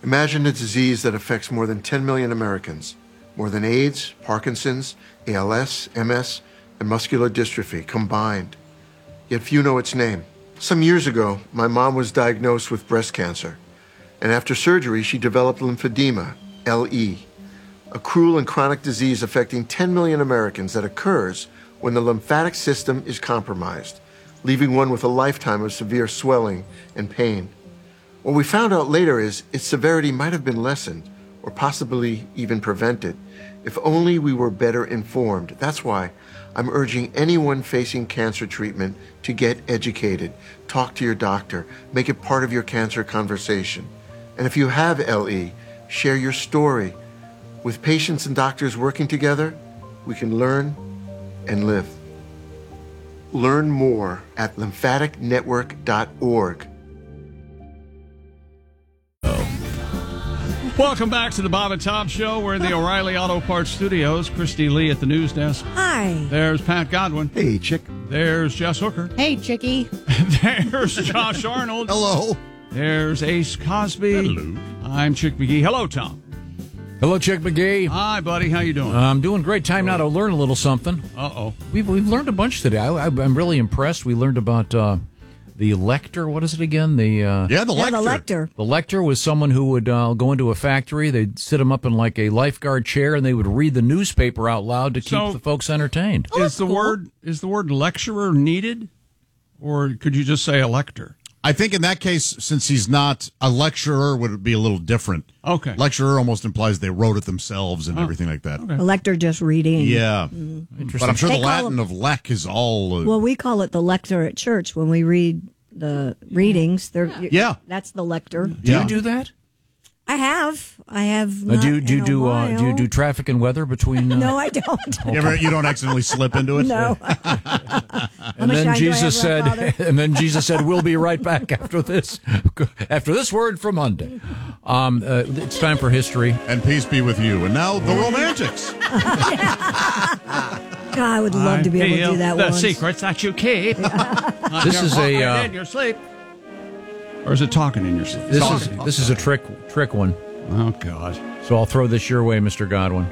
Imagine a disease that affects more than 10 million Americans, more than AIDS, Parkinson's, ALS, MS, and muscular dystrophy combined. Yet few know its name. Some years ago, my mom was diagnosed with breast cancer, and after surgery, she developed lymphedema, LE, a cruel and chronic disease affecting 10 million Americans that occurs when the lymphatic system is compromised, leaving one with a lifetime of severe swelling and pain. What we found out later is its severity might have been lessened or possibly even prevented if only we were better informed. That's why I'm urging anyone facing cancer treatment to get educated, talk to your doctor, make it part of your cancer conversation. And if you have LE, share your story. With patients and doctors working together, we can learn and live. Learn more at lymphaticnetwork.org. Welcome back to the Bob and Tom Show. We're in the O'Reilly Auto Parts Studios. Christy Lee at the news desk. Hi. There's Pat Godwin. Hey, chick. There's Jess Hooker. Hey, Chickie. There's Josh Arnold. Hello. There's Ace Cosby. Hello. I'm Chick McGee. Hello, Tom. Hello, Chick McGee. Hi, buddy. How you doing? I'm doing great. Time now to learn a little something. Uh-oh. We've learned a bunch today. I'm really impressed. We learned about the Lecter. What is it again? The Yeah, the Lecter. lector. The Lecter was someone who would go into a factory. They'd sit him up in like a lifeguard chair, and they would read the newspaper out loud to keep the folks entertained. Is the word lecturer needed, or could you just say a lector? I think in that case, since he's not a lecturer, would be a little different. Okay. Lecturer almost implies they wrote it themselves and everything like that. Okay. The lector just reading. Yeah. Interesting. But I'm sure They the call Latin of lec is all... Well, we call it the lector at church when we read the readings. Yeah. That's the lector. Do you do that? I have. Not Do you in a while. do you do traffic and weather between? No, I don't. You don't accidentally slip into it? No. And then Jesus said, "We'll be right back after this word from Monday." It's time for history. And peace be with you. And now the Romantics. God, I would love to be able to do that the once. secrets that you keep. This is a in your sleep. Or is it talking in your sleep? this is a trick one. Oh God! So I'll throw this your way, Mr. Godwin.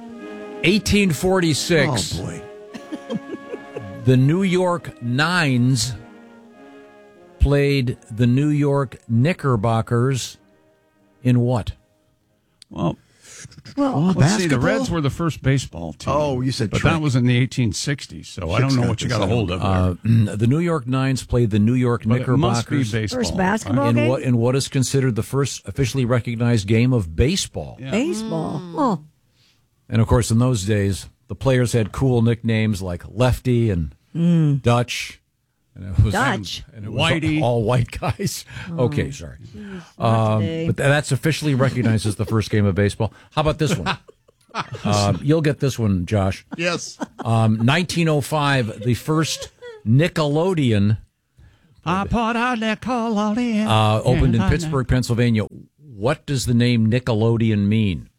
1846. Oh, boy. The New York Nines played the New York Knickerbockers in what? Well, Well, let's see. The Reds were the first baseball team. Oh, you said but trick. that was in the 1860s. So I don't know what you got a hold of there. The New York Nines played the New York But it must be Knickerbockers baseball. First basketball in game? what is considered the first officially recognized game of baseball. Yeah. Baseball. Oh, And, of course, in those days, the players had cool nicknames like Lefty and Dutch. And it was, Dutch. And it was Whitey. all white guys. Okay, sorry. not today. But that's officially recognized as the first game of baseball. How about this one? You'll get this one, Josh. Yes. 1905, the first Nickelodeon I put a Nickelodeon. opened in Pittsburgh, Pennsylvania. What does the name Nickelodeon mean?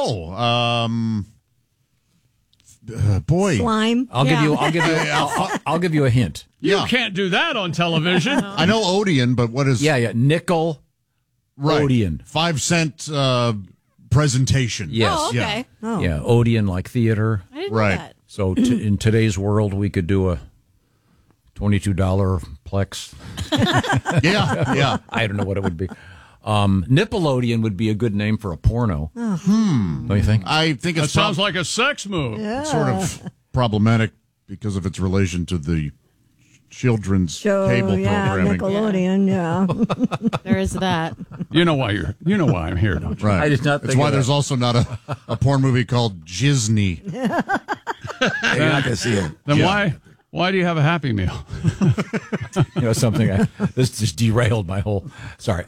Boy. slime. I'll give you a hint. You Yeah. can't do that on television. I know Odeon, but what is... Yeah, Nickel. Right. Odeon. 5-cent presentation. Yes. Oh, okay. Oh. Yeah, Odeon like theater. I didn't know Right. that. So in today's world, we could do a $22 Plex. Yeah. I don't know what it would be. Nickelodeon would be a good name for a porno. Don't you think? I think That it's sounds like a sex move. sort of problematic because of its relation to the children's cable programming. Nickelodeon, yeah. There is that. You know why I'm here, don't you? Right. I did not That's think why of there's that. also not a porn movie called Disney. You're not going to see it. Then Yeah. why do you have a Happy Meal? Something. This just derailed my whole. Sorry.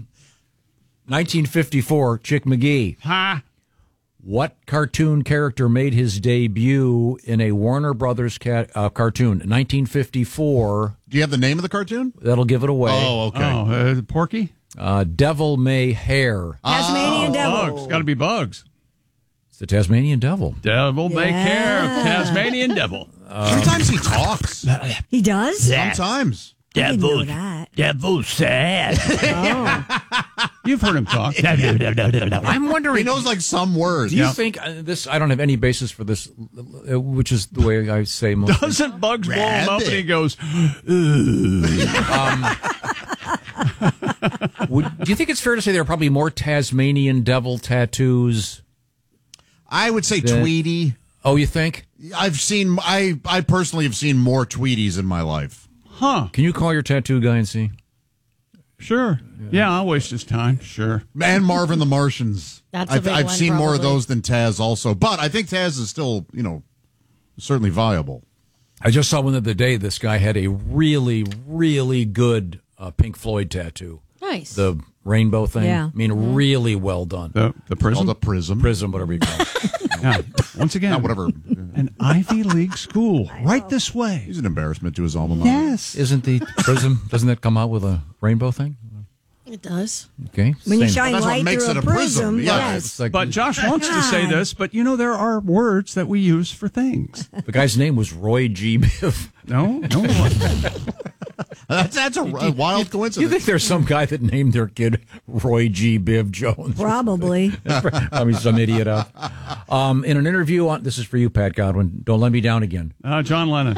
1954, Chick McGee. Ha! What cartoon character made his debut in a Warner Brothers cartoon? 1954. Do you have the name of the cartoon? That'll give it away. Oh, okay. Oh, Porky? Devil May Hare. Tasmanian Devil. Bugs. Got to be Bugs. It's the Tasmanian Devil. Devil May Care. Yeah. Tasmanian Devil. Sometimes he talks. He does? Sometimes. I didn't know that. Devil's sad. Oh. You've heard him talk. I'm wondering. He knows like some words. Do you think this? I don't have any basis for this, which is the way I say most. Doesn't Bugs blow him up and he goes, do you think it's fair to say there are probably more Tasmanian devil tattoos? I would say Tweety. Oh, you think? I personally have seen more Tweeties in my life. huh, Can you call your tattoo guy and see? sure. Yeah, I'll waste his time. Sure. And Marvin the Martians. That's a big I've one, seen more of probably. those than Taz also. But I think Taz is still, certainly viable. I just saw one the other day. This guy had a really, really good Pink Floyd tattoo. Nice. The rainbow thing. Yeah. I mean, really well done. The prism? Called a prism. Prism, whatever you call it. Yeah. Once again, Not whatever. an Ivy League school. Right this way. He's an embarrassment to his alma mater. Yes. Isn't the prism? Doesn't that come out with a rainbow thing? It does. Okay. When you same. shine That's what light makes through it a a prism. prism, Yeah, yes. It's like But Josh wants to say this, but there are words that we use for things. the guy's name was Roy G. Biv. No. That's a wild You coincidence. think there's some guy that named their kid Roy G. Biv Jones? Probably. I mean, some idiot out. In an interview this is for you, Pat Godwin. Don't let me down again. John Lennon.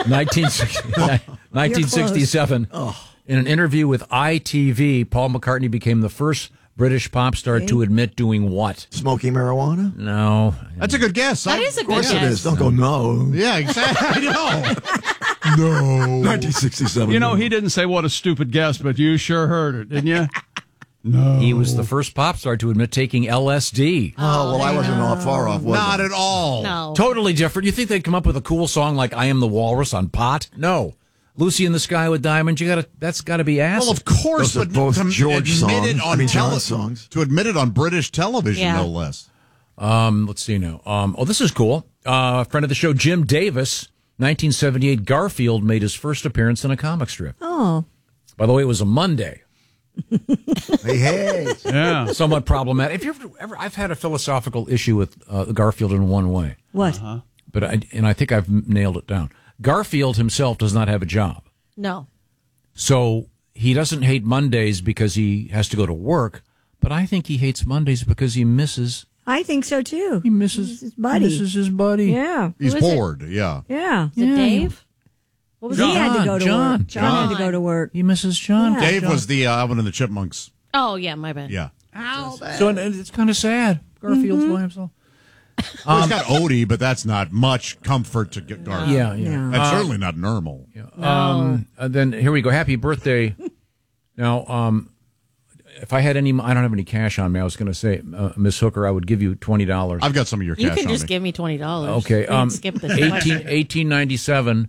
1967. In an interview with ITV, Paul McCartney became the first British pop star to admit doing what? Smoking marijuana? No. That's a good guess. That is a Of good course guess. it is. Don't go, no. Yeah, exactly. I know. No. 1967. He didn't say what a stupid guess, but you sure heard it, didn't you? He was the first pop star to admit taking LSD. Oh, well, I wasn't all far off, was Not I? at all. No. Totally different. You think they'd come up with a cool song like I Am the Walrus on pot? No. Lucy in the Sky with Diamonds, that's gotta be acid. Well, of course, Those are but both to George admit it songs. on John's songs. To admit it on British television, Yeah. no less. Let's see now. This is cool. Friend of the show, Jim Davis, 1978, Garfield made his first appearance in a comic strip. Oh. By the way, it was a Monday. Hey. Yeah. Somewhat problematic. If you've ever, I've had a philosophical issue with Garfield in one way, What? but I think I've nailed it down. Garfield himself does not have a job, No. so he doesn't hate Mondays because he has to go to work. But I think he hates Mondays because he misses. I think so too. He misses his buddy. He misses his buddy. Yeah. He's Who is it? bored. Yeah. Yeah. Is it Dave? What was He it? had to go to John. work. John had to go to work. He misses John. Yeah. Dave was the Alvin and the Chipmunks. Oh, yeah, my bad. Yeah. So and it's kind of sad. Garfield's by himself. Well, he's got Odie, but that's not much comfort to get Garfield. Yeah. That's certainly not normal. Then here we go. Happy birthday. Now, if I had any, I don't have any cash on me. I was going to say, Miss Hooker, I would give you $20. I've got some of your You cash can on just me. give me $20. Okay. We can skip this. 1897.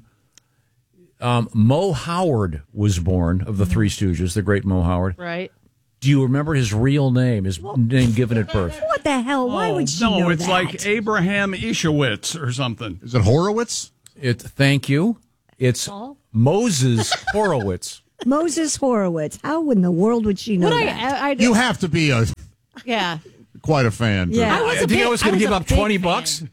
Mo Howard was born of the Three Stooges, the great Mo Howard. Right. Do you remember his real name? His name given at birth? What the hell? Why would she no, know it's that? like Abraham Ishowitz or something. Is it Horowitz? Thank you. It's Moses Horowitz. Moses Horowitz. How in the world would she know But that? I You have to be yeah. quite a fan. to- Yeah. I think I was going to give up $20.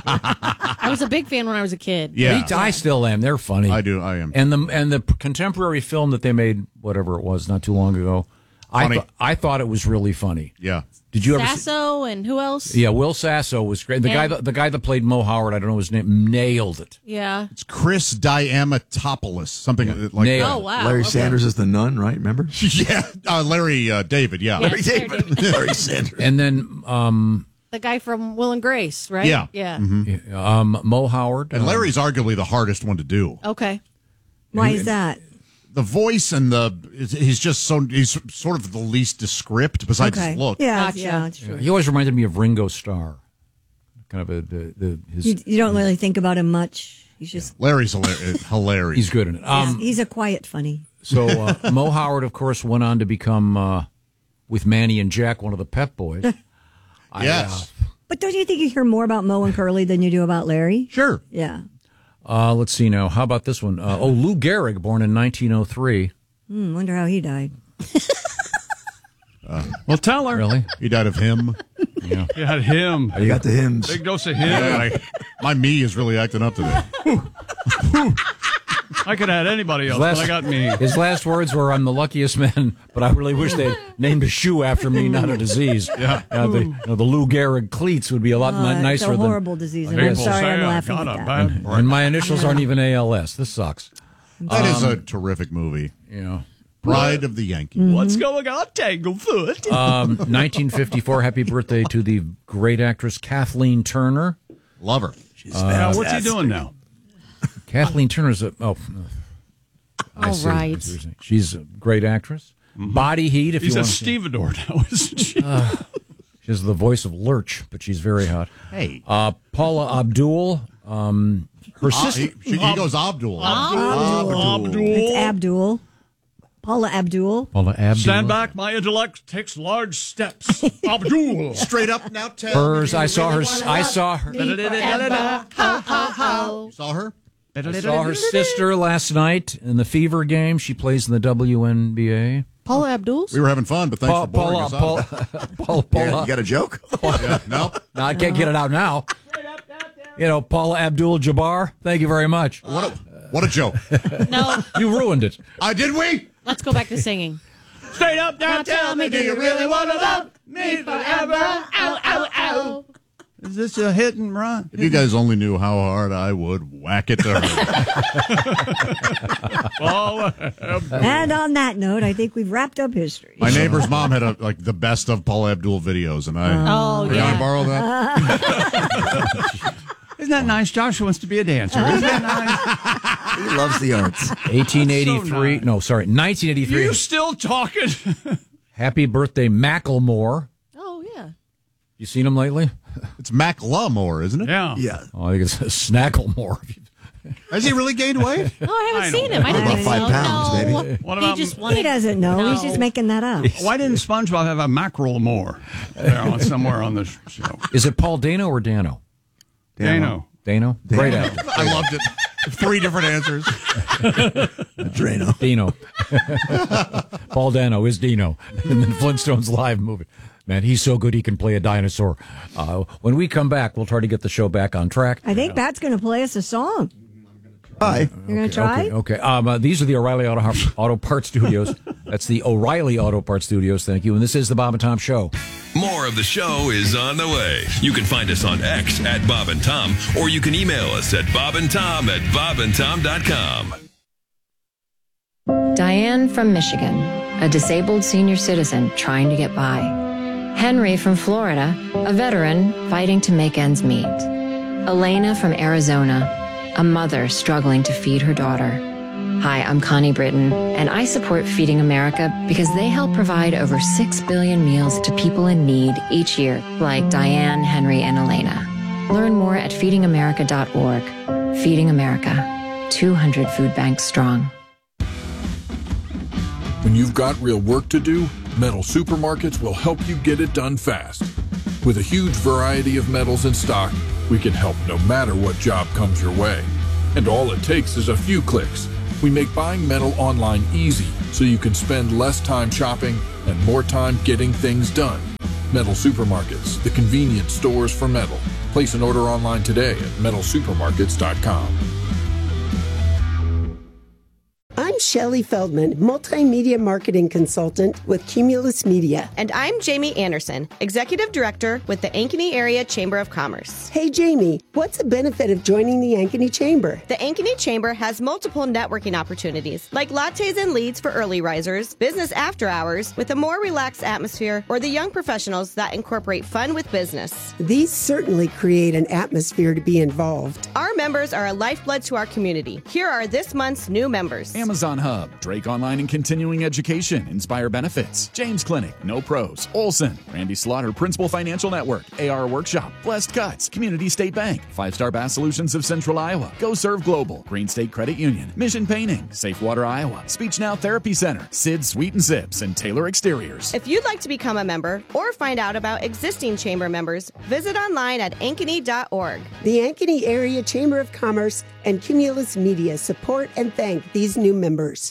I was a big fan when I was a kid. Yeah. I still am. They're funny. I do. I am. And the contemporary film that they made, whatever it was, not too long ago, Funny. I thought it was really funny. Yeah. Did you ever? Sasso and who else? Yeah, Will Sasso was great. The guy that played Mo Howard, I don't know his name, nailed it. Yeah. It's Chris Diamatopoulos. Something like Nailed. Oh, wow. Larry Okay. Sanders is the nun, right? Remember? Yeah. Larry David. Yeah. Yeah. Larry David. Larry Sanders. And then The guy from Will and Grace, right? Yeah. Yeah. Mo Howard. And Larry's arguably the hardest one to do. Okay. Why is that? The voice and he's sort of the least descript besides Okay. his look. Yeah, Gotcha. yeah, that's true. He always reminded me of Ringo Starr. Kind of his. You don't really think about him much. He's just Larry's hilarious. He's good in it. he's a quiet funny. So Mo Howard, of course, went on to become with Manny and Jack one of the Pep Boys. Yes. But don't you think you hear more about Mo and Curly than you do about Larry? Sure. Yeah. Let's see now. How about this one? Lou Gehrig, born in 1903. Wonder how he died. Well, tell her. Really? He died of him. Yeah. You had him. You got the hymns. Big dose of him. My me is really acting up today. I could have had anybody else, but I got me. His last words were, "I'm the luckiest man, but I really wish they'd named a shoe after me, not a disease." Yeah. The Lou Gehrig cleats would be a lot nicer It's a than. horrible disease, and I'm People sorry say I'm I laughing got at a that. bad And my initials aren't even ALS. This sucks. That is a terrific movie. Yeah. Pride of the Yankees. What's going on, Tanglefoot? 1954. Happy birthday to the great actress Kathleen Turner. Love her. What's he doing now? Kathleen Turner's I All see. right. She's a great actress. Body Heat, if He's you a want. stevedore now, isn't she? She's the voice of Lurch, but she's very hot. Hey. Paula Abdul, her sister. He goes Abdul. It's Abdul. Paula Abdul. Paula Abdul. Stand back, my intellect takes large steps. Abdul. Straight up now, tell Hers. me I you saw her. really wanna I love. saw her. You saw her? I saw her sister last night in the Fever game. She plays in the WNBA. Paula Abdul? We were having fun, but thanks for boring us out. Paula. You got a joke? Yeah, no? No, I can't get it out now. Paula Abdul-Jabbar. Thank you very much. What a joke. No. You ruined it. Did we? Let's go back to singing. Straight up, now tell me, do you really want to love me forever? Ow, ow, ow. Is this a hit and run? If you guys only knew how hard I would whack it to her. And on that note, I think we've wrapped up history. My neighbor's mom had the best of Paula Abdul videos, and I Oh, can yeah. I borrow that? Isn't that nice? Josh wants to be a dancer. Isn't that nice? He loves the arts. 1883. So nice. No, sorry, 1983. You still talking? Happy birthday, Macklemore. Oh, yeah. You seen him lately? It's Macklemore, isn't it? Yeah. Yeah. Oh, I think it's Snacklemore. Has he really gained weight? Oh, I haven't I seen know. him. I don't About think 5 so. pounds, No. maybe. What He about just wanted. He doesn't know. No. He's just making that up. why didn't SpongeBob have a mackerel more somewhere on the show? Is it Paul Dano or Dano? Dano. Dano? Great actor. I loved it. 3 different answers. Drano. Dino. Paul Dano is Dino. And then Flintstones live movie. Man, he's so good he can play a dinosaur. When we come back, we'll try to get the show back on track. I think Pat's going to play us a song. Hi. You're going to try? Okay. These are the O'Reilly Auto Parts Studios. That's the O'Reilly Auto Parts Studios. Thank you. And this is the Bob and Tom Show. More of the show is on the way. You can find us on X at Bob and Tom, or you can email us at bobandtom@bobandtom.com. Diane from Michigan, a disabled senior citizen trying to get by. Henry from Florida, a veteran fighting to make ends meet. Elena from Arizona, a mother struggling to feed her daughter. Hi, I'm Connie Britton, and I support Feeding America because they help provide over 6 billion meals to people in need each year, like Diane, Henry, and Elena. Learn more at feedingamerica.org. Feeding America, 200 food banks strong. When you've got real work to do, Metal Supermarkets will help you get it done fast. With a huge variety of metals in stock, we can help no matter what job comes your way. And all it takes is a few clicks. We make buying metal online easy so you can spend less time shopping and more time getting things done. Metal Supermarkets, the convenient stores for metal. Place an order online today at metalsupermarkets.com. I'm Shelley Feldman, multimedia marketing consultant with Cumulus Media. And I'm Jamie Anderson, executive director with the Ankeny Area Chamber of Commerce. Hey, Jamie, what's the benefit of joining the Ankeny Chamber? The Ankeny Chamber has multiple networking opportunities, like lattes and leads for early risers, business after hours with a more relaxed atmosphere, or the young professionals that incorporate fun with business. These certainly create an atmosphere to be involved. Our members are a lifeblood to our community. Here are this month's new members. Amazon Hub, Drake Online and Continuing Education, Inspire Benefits, James Clinic, No Pros, Olson, Randy Slaughter, Principal Financial Network, AR Workshop, Blessed Cuts, Community State Bank, 5-Star Bass Solutions of Central Iowa, Go Serve Global, Green State Credit Union, Mission Painting, Safe Water Iowa, Speech Now Therapy Center, Sid Sweet and Zips, and Taylor Exteriors. If you'd like to become a member or find out about existing chamber members, visit online at ankeny.org. The Ankeny Area Chamber of Commerce and Cumulus Media support and thank these new members.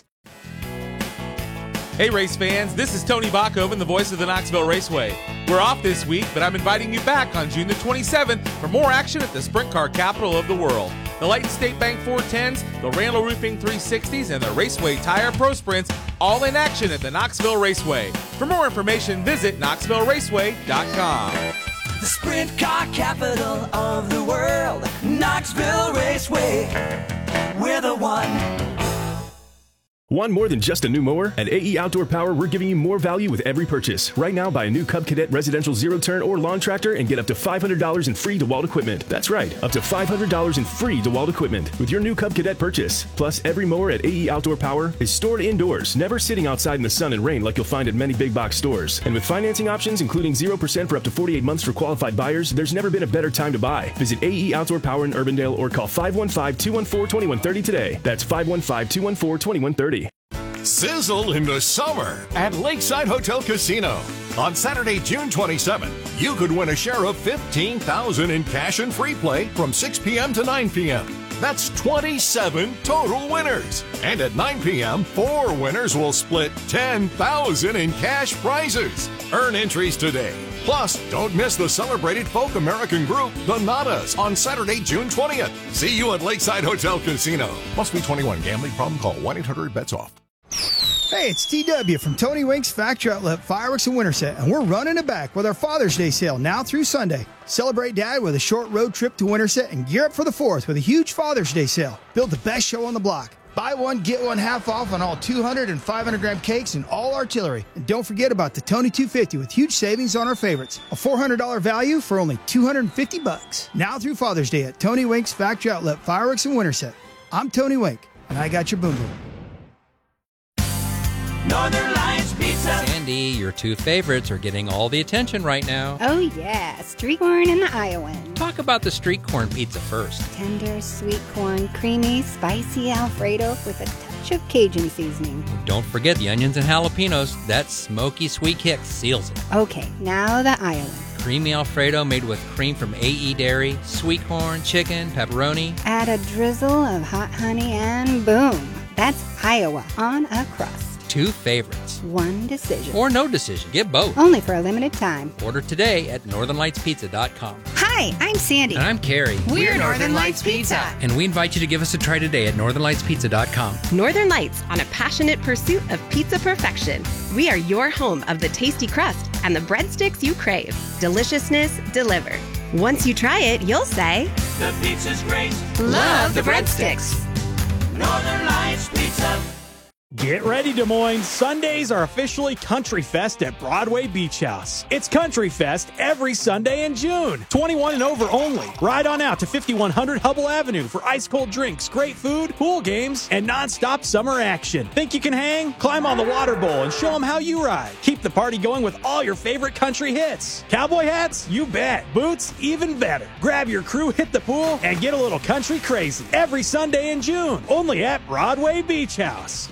Hey race fans, this is Tony Bachhoven, the voice of the Knoxville Raceway. We're off this week, but I'm inviting you back on June the 27th for more action at the sprint car capital of the world. the Light State Bank 410s, the Randall Roofing 360s, and the Raceway Tire Pro Sprints, all in action at the Knoxville Raceway. For more information, visit KnoxvilleRaceway.com. The sprint car capital of the world, Knoxville Raceway. We're the one. Want more than just a new mower? At AE Outdoor Power, we're giving you more value with every purchase. Right now, buy a new Cub Cadet residential zero-turn or lawn tractor and get up to $500 in free DeWalt equipment. That's right, up to $500 in free DeWalt equipment with your new Cub Cadet purchase. Plus, every mower at AE Outdoor Power is stored indoors, never sitting outside in the sun and rain like you'll find at many big box stores. And with financing options, including 0% for up to 48 months for qualified buyers, there's never been a better time to buy. Visit AE Outdoor Power in Urbandale or call 515-214-2130 today. That's 515-214-2130. Sizzle in the summer at Lakeside Hotel Casino. On Saturday, June 27th, you could win a share of $15,000 in cash and free play from 6 p.m. to 9 p.m. That's 27 total winners. And at 9 p.m., 4 winners will split $10,000 in cash prizes. Earn entries today. Plus, don't miss the celebrated folk American group, the Nadas, on Saturday, June 20th. See you at Lakeside Hotel Casino. Must be 21. Gambling problem? Call 1-800-BETS-OFF. Hey, it's TW from Tony Wink's Factory Outlet Fireworks and Winterset, and we're running it back with our Father's Day sale now through Sunday. Celebrate Dad with a short road trip to Winterset and gear up for the 4th with a huge Father's Day sale. Build the best show on the block. Buy one, get one half off on all 200 and 500 gram cakes and all artillery. And don't forget about the Tony 250 with huge savings on our favorites. A $400 value for only $250. Now through Father's Day at Tony Wink's Factory Outlet Fireworks and Winterset. I'm Tony Wink, and I got your boom boom. Northern Lights Pizza. Sandy, your two favorites are getting all the attention right now. Oh yeah, street corn and the Iowan. Talk about the street corn pizza first. Tender, sweet corn, creamy, spicy Alfredo with a touch of Cajun seasoning. Don't forget the onions and jalapenos. That smoky sweet kick seals it. Okay, now the Iowan. Creamy Alfredo made with cream from AE Dairy, sweet corn, chicken, pepperoni. Add a drizzle of hot honey and boom. That's Iowa on a crust. Two favorites. One decision. Or no decision. Get both. Only for a limited time. Order today at northernlightspizza.com. Hi, I'm Sandy. And I'm Carrie. We're Northern Lights Pizza. And we invite you to give us a try today at northernlightspizza.com. Northern Lights, on a passionate pursuit of pizza perfection. We are your home of the tasty crust and the breadsticks you crave. Deliciousness delivered. Once you try it, you'll say, the pizza's great. Love the breadsticks. Northern Lights Pizza. Get ready, Des Moines. Sundays are officially Country Fest at Broadway Beach House. It's Country Fest every Sunday in June. 21 and over only. Ride on out to 5100 Hubble Avenue for ice-cold drinks, great food, pool games, and non-stop summer action. Think you can hang? Climb on the water bowl and show them how you ride. Keep the party going with all your favorite country hits. Cowboy hats? You bet. Boots? Even better. Grab your crew, hit the pool, and get a little country crazy. Every Sunday in June, only at Broadway Beach House.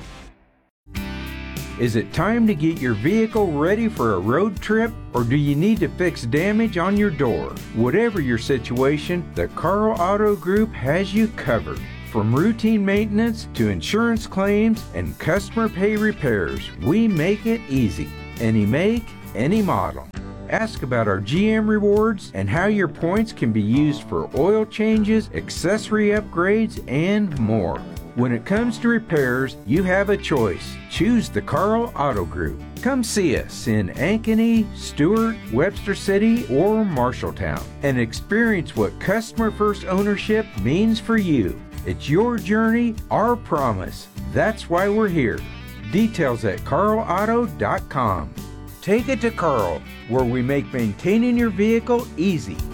Is it time to get your vehicle ready for a road trip, or do you need to fix damage on your door? Whatever your situation, the Carl Auto Group has you covered. From routine maintenance to insurance claims and customer pay repairs, we make it easy. Any make, any model. Ask about our GM rewards and how your points can be used for oil changes, accessory upgrades, and more. When it comes to repairs, you have a choice. Choose the Carl Auto Group. Come see us in Ankeny, Stewart, Webster City, or Marshalltown and experience what customer first ownership means for you. It's your journey, our promise. That's why we're here. Details at carlauto.com. Take it to Carl, where we make maintaining your vehicle easy.